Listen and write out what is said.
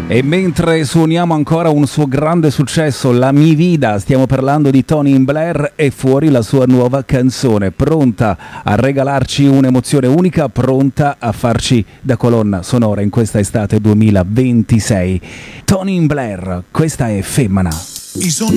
E mentre suoniamo ancora un suo grande successo, La Mi Vida, stiamo parlando di Tony Blair, e fuori la sua nuova canzone, pronta a regalarci un'emozione unica, pronta a farci da colonna sonora in questa estate 2026. Tony Blair, questa è Femmina. I sonno